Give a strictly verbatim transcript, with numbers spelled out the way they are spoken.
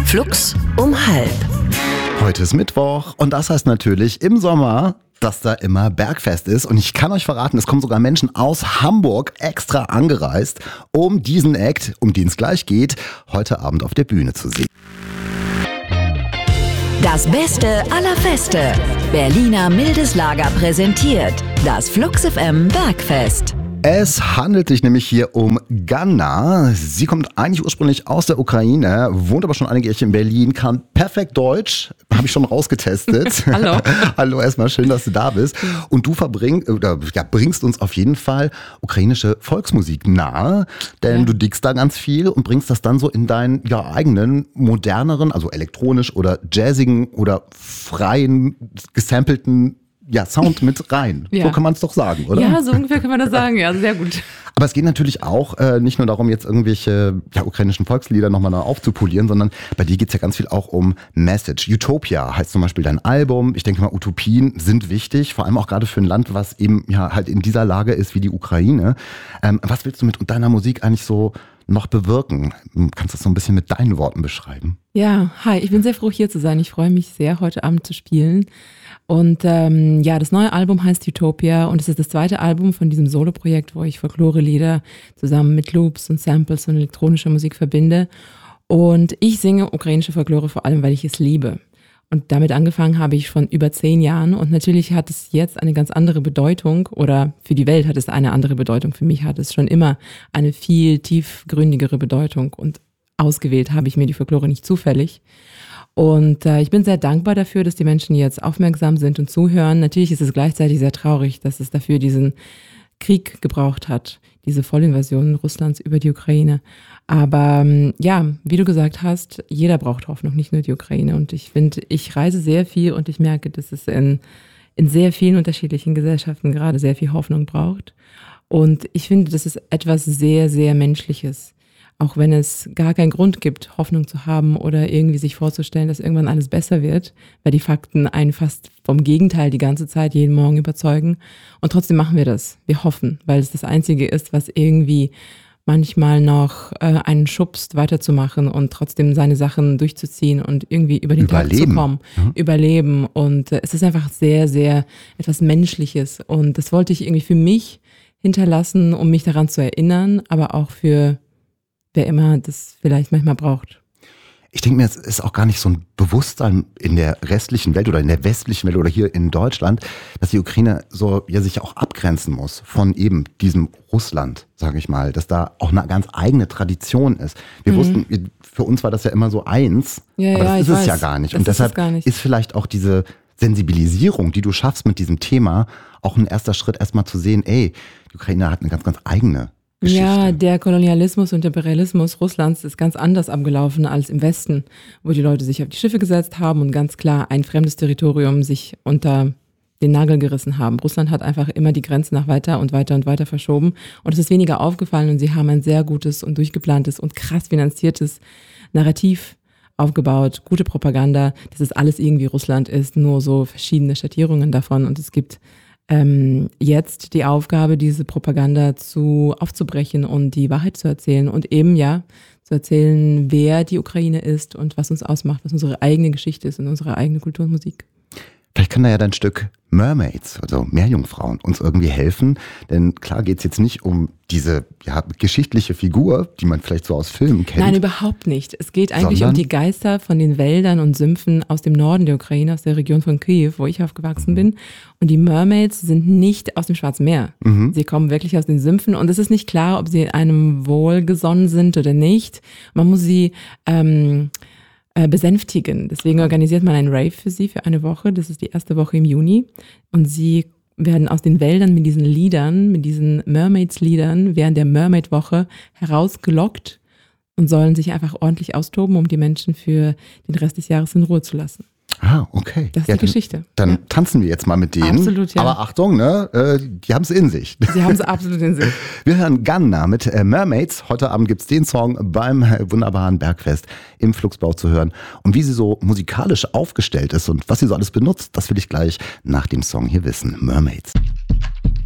Flux um halb. Heute ist Mittwoch und das heißt natürlich im Sommer, dass da immer Bergfest ist. Und ich kann euch verraten, es kommen sogar Menschen aus Hamburg extra angereist, um diesen Act, um den es gleich geht, heute Abend auf der Bühne zu sehen. Das Beste aller Feste. Berliner Mildes Lager präsentiert das Flux F M Bergfest. Es handelt sich nämlich hier um Ganna. Sie kommt eigentlich ursprünglich aus der Ukraine, wohnt aber schon einige Jahre in Berlin, kann perfekt Deutsch, habe ich schon rausgetestet. Hallo. Hallo, erstmal schön, dass du da bist. Und du verbring, oder, ja, bringst uns auf jeden Fall ukrainische Volksmusik nahe, denn ja. du dickst da ganz viel und bringst das dann so in deinen ja, eigenen, moderneren, also elektronisch oder jazzigen oder freien, gesampelten Ja, Sound mit rein. Ja. So kann man es doch sagen, oder? Ja, so ungefähr kann man das sagen, ja, sehr gut. Aber es geht natürlich auch äh, nicht nur darum, jetzt irgendwelche ja, ukrainischen Volkslieder nochmal neu aufzupolieren, sondern bei dir geht es ja ganz viel auch um Message. Utopia heißt zum Beispiel dein Album. Ich denke mal, Utopien sind wichtig, vor allem auch gerade für ein Land, was eben ja halt in dieser Lage ist wie die Ukraine. Ähm, was willst du mit deiner Musik eigentlich so noch bewirken? Kannst du das so ein bisschen mit deinen Worten beschreiben? Ja, hi, ich bin sehr froh, hier zu sein. Ich freue mich sehr, heute Abend zu spielen. Und ähm, ja, das neue Album heißt Utopia und es ist das zweite Album von diesem Solo-Projekt, wo ich Folklore-Lieder zusammen mit Loops und Samples und elektronischer Musik verbinde. Und ich singe ukrainische Folklore vor allem, weil ich es liebe. Und damit angefangen habe ich von über zehn Jahren und natürlich hat es jetzt eine ganz andere Bedeutung oder für die Welt hat es eine andere Bedeutung. Für mich hat es schon immer eine viel tiefgründigere Bedeutung und ausgewählt habe ich mir die Folklore nicht zufällig. Und äh, ich bin sehr dankbar dafür, dass die Menschen jetzt aufmerksam sind und zuhören. Natürlich ist es gleichzeitig sehr traurig, dass es dafür diesen Krieg gebraucht hat, diese Vollinvasion Russlands über die Ukraine. Aber ähm, ja, wie du gesagt hast, jeder braucht Hoffnung, nicht nur die Ukraine. Und ich finde, ich reise sehr viel und ich merke, dass es in, in sehr vielen unterschiedlichen Gesellschaften gerade sehr viel Hoffnung braucht. Und ich finde, das ist etwas sehr, sehr Menschliches. Auch wenn es gar keinen Grund gibt, Hoffnung zu haben oder irgendwie sich vorzustellen, dass irgendwann alles besser wird, weil die Fakten einen fast vom Gegenteil die ganze Zeit jeden Morgen überzeugen. Und trotzdem machen wir das. Wir hoffen, weil es das Einzige ist, was irgendwie manchmal noch äh, einen schubst, weiterzumachen und trotzdem seine Sachen durchzuziehen und irgendwie über den Überleben. Tag zu kommen. Mhm. Überleben. Und äh, es ist einfach sehr, sehr etwas Menschliches. Und das wollte ich irgendwie für mich hinterlassen, um mich daran zu erinnern, aber auch für wer immer das vielleicht manchmal braucht. Ich denke mir, es ist auch gar nicht so ein Bewusstsein in der restlichen Welt oder in der westlichen Welt oder hier in Deutschland, dass die Ukraine so ja sich auch abgrenzen muss von eben diesem Russland, sage ich mal, dass da auch eine ganz eigene Tradition ist. Wir mhm. wussten, für uns war das ja immer so eins, ja, aber ja, das ist es weiß. ja gar nicht. Das Und deshalb ist, gar nicht. ist vielleicht auch diese Sensibilisierung, die du schaffst mit diesem Thema, auch ein erster Schritt erstmal zu sehen, ey, die Ukraine hat eine ganz, ganz eigene Geschichte. Ja, der Kolonialismus und Imperialismus Russlands ist ganz anders abgelaufen als im Westen, wo die Leute sich auf die Schiffe gesetzt haben und ganz klar ein fremdes Territorium sich unter den Nagel gerissen haben. Russland hat einfach immer die Grenzen nach weiter und weiter und weiter verschoben und es ist weniger aufgefallen und sie haben ein sehr gutes und durchgeplantes und krass finanziertes Narrativ aufgebaut, gute Propaganda, dass es alles irgendwie Russland ist, nur so verschiedene Schattierungen davon und es gibt Ähm, jetzt die Aufgabe, diese Propaganda zu aufzubrechen und die Wahrheit zu erzählen und eben ja zu erzählen, wer die Ukraine ist und was uns ausmacht, was unsere eigene Geschichte ist und unsere eigene Kultur und Musik. Vielleicht kann da ja dein Stück Mermaids, also Meerjungfrauen, uns irgendwie helfen. Denn klar geht es jetzt nicht um diese ja, geschichtliche Figur, die man vielleicht so aus Filmen kennt. Nein, überhaupt nicht. Es geht eigentlich Sondern? um die Geister von den Wäldern und Sümpfen aus dem Norden der Ukraine, aus der Region von Kiew, wo ich aufgewachsen mhm. bin. Und die Mermaids sind nicht aus dem Schwarzen Meer. Mhm. Sie kommen wirklich aus den Sümpfen und es ist nicht klar, ob sie einem wohlgesonnen sind oder nicht. Man muss sie ähm, besänftigen. Deswegen organisiert man einen Rave für sie für eine Woche. Das ist die erste Woche im Juni. Und sie werden aus den Wäldern mit diesen Liedern, mit diesen Mermaids-Liedern während der Mermaid-Woche herausgelockt und sollen sich einfach ordentlich austoben, um die Menschen für den Rest des Jahres in Ruhe zu lassen. Ah, okay. Das ist ja, die dann, Geschichte. Dann ja. tanzen wir jetzt mal mit denen. Absolut, ja. Aber Achtung, ne, äh, die haben es in sich. Sie haben es absolut in sich. Wir hören Ganna mit äh, Mermaids. Heute Abend gibt's den Song beim äh, wunderbaren Bergfest im Fluxbau zu hören. Und wie sie so musikalisch aufgestellt ist und was sie so alles benutzt, das will ich gleich nach dem Song hier wissen. Mermaids.